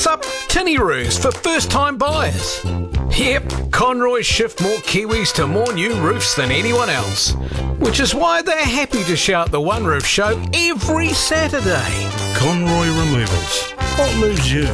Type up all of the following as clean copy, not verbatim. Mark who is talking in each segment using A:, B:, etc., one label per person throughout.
A: up tinny roofs for first-time buyers. Yep, Conroy shift more Kiwis to more new roofs than anyone else, which is why they're happy to shout the One Roof Show every Saturday.
B: Conroy Removals. What moves you?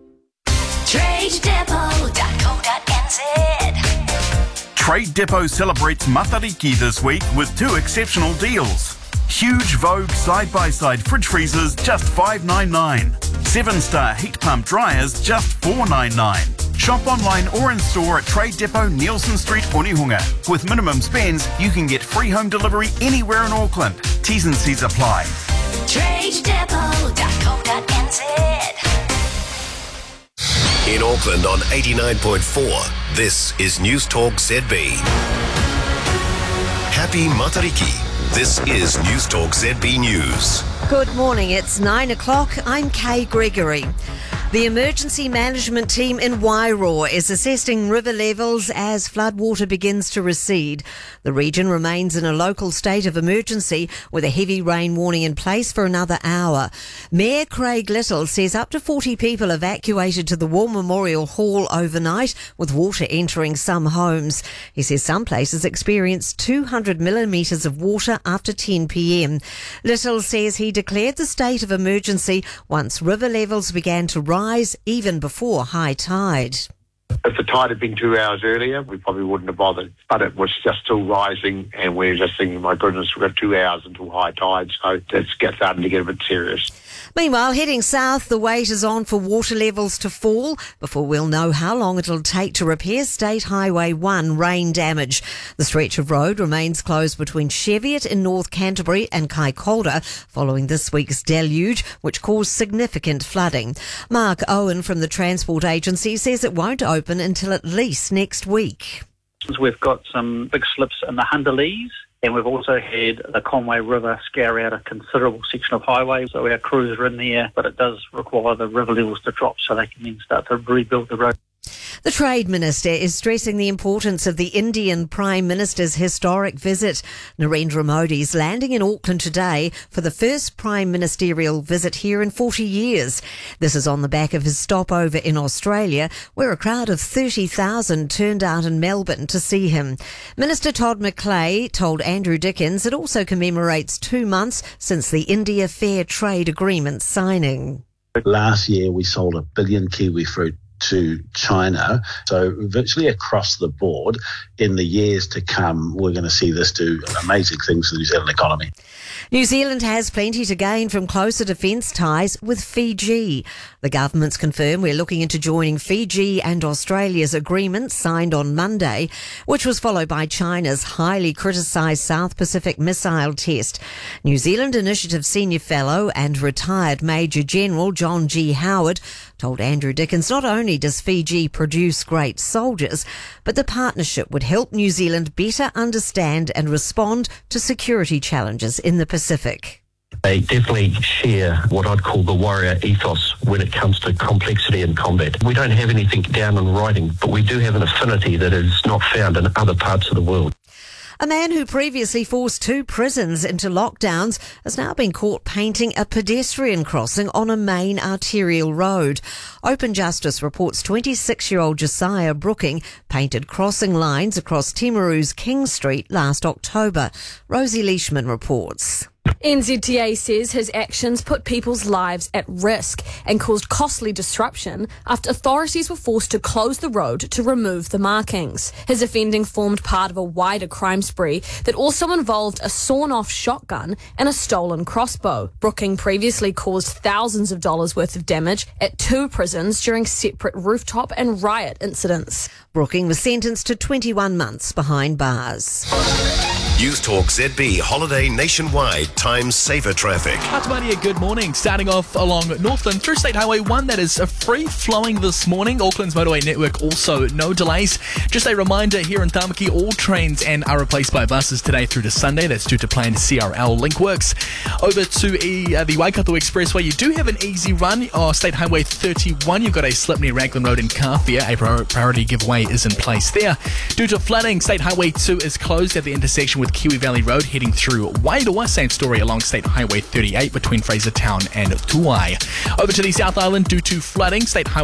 C: TradeDepot.co.nz.
D: Trade Depot celebrates Matariki this week with 2 exceptional deals. Huge Vogue side-by-side fridge freezers, just $5.99. 7-star heat pump dryers, just $4.99. Shop online or in store at Trade Depot, Nielsen Street, Onehunga. With minimum spends, you can get free home delivery anywhere in Auckland. T's and C's apply.
C: TradeDepot.co.nz.
E: In Auckland on 89.4, this is News Talk ZB. Happy Matariki. This is News Talk ZB News.
F: Good morning, it's 9 o'clock. I'm Kay Gregory. The emergency management team in Wairoa is assessing river levels as floodwater begins to recede. The region remains in a local state of emergency with a heavy rain warning in place for another hour. Mayor Craig Little says up to 40 people evacuated to the War Memorial Hall overnight with water entering some homes. He says some places experienced 200 millimetres of water after 10 p.m. Little says he declared the state of emergency once river levels began to rise even before high tide.
G: If the tide had been 2 hours earlier, we probably wouldn't have bothered. But it was just still rising, and we're just thinking, my goodness, we've got 2 hours until high tide, so it's starting to get a bit serious.
F: Meanwhile, heading south, the wait is on for water levels to fall before we'll know how long it'll take to repair State Highway 1 rain damage. The stretch of road remains closed between Cheviot in North Canterbury and Kaikoura following this week's deluge, which caused significant flooding. Mark Owen from the Transport Agency says it won't open until at least next week.
H: We've got some big slips in the Hunterlees, and we've also had the Conway River scare out a considerable section of highway, so our crews are in there, but it does require the river levels to drop so they can then start to rebuild the road.
F: The Trade Minister is stressing the importance of the Indian Prime Minister's historic visit. Narendra Modi's landing in Auckland today for the first Prime Ministerial visit here in 40 years. This is on the back of his stopover in Australia, where a crowd of 30,000 turned out in Melbourne to see him. Minister Todd McClay told Andrew Dickens it also commemorates 2 months since the India Fair Trade Agreement signing.
I: Last year we sold 1 billion kiwi fruit to China. So virtually across the board, in the years to come, we're going to see this do amazing things for the New Zealand economy.
F: New Zealand has plenty to gain from closer defence ties with Fiji. The government's confirmed we're looking into joining Fiji and Australia's agreement signed on Monday, which was followed by China's highly criticised South Pacific missile test. New Zealand Initiative Senior Fellow and retired Major General John G. Howard told Andrew Dickens not only does Fiji produce great soldiers, but the partnership would help New Zealand better understand and respond to security challenges in the Pacific.
J: They definitely share what I'd call the warrior ethos when it comes to complexity in combat. We don't have anything down in writing, but we do have an affinity that is not found in other parts of the world.
F: A man who previously forced 2 prisons into lockdowns has now been caught painting a pedestrian crossing on a main arterial road. Open Justice reports 26-year-old Josiah Brooking painted crossing lines across Timaru's King Street last October. Rosie Leishman reports.
K: NZTA says his actions put people's lives at risk and caused costly disruption after authorities were forced to close the road to remove the markings. His offending formed part of a wider crime spree that also involved a sawn-off shotgun and a stolen crossbow. Brooking previously caused thousands of dollars worth of damage at 2 prisons during separate rooftop and riot incidents.
F: Brooking was sentenced to 21 months behind bars.
E: News Talk ZB Holiday Nationwide Times Saver Traffic.
L: Atamania, good morning. Starting off along Northland through State Highway 1, that is free-flowing this morning. Auckland's motorway network also no delays. Just a reminder, here in Tamaki, all trains are replaced by buses today through to Sunday. That's due to planned CRL link works. Over to the Waikato Expressway, you do have an easy run. State Highway 31, you've got a slip near Raglan Road in Kāwhia. A priority giveaway is in place there. Due to flooding, State Highway 2 is closed at the intersection with Kiwi Valley Road heading through Wairoa. Same story along State Highway 38 between Frasertown and Tuai. Over to the South Island, due to flooding, State Highway